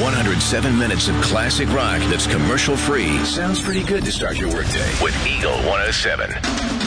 107 minutes of classic rock that's commercial free. Sounds pretty good to start your workday with Eagle 107.